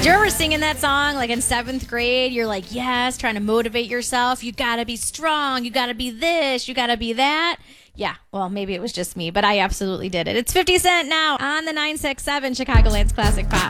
Do you remember singing that song like in 7th grade? You're like, yes, trying to motivate yourself. You gotta be strong. You gotta be this. You gotta be that. Yeah, well, maybe it was just me, but I absolutely did it. It's 50 Cent now on the 967 Chicagoland's Classic Pop.